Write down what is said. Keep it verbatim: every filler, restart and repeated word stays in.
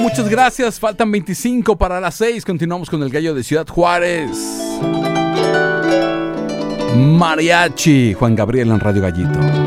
muchas gracias. Faltan veinticinco para las seis. Continuamos con el gallo de Ciudad Juárez. Mariachi, Juan Gabriel en Radio Gallito.